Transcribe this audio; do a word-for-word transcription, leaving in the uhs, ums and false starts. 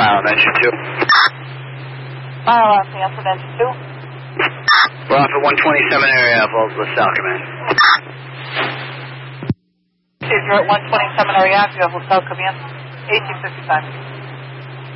File engine two. File off the answer engine two. We're off at one twenty-seven area of LaSalle Command. If you're at one twenty-seven area, you have LaSalle Command, eighteen fifty-five.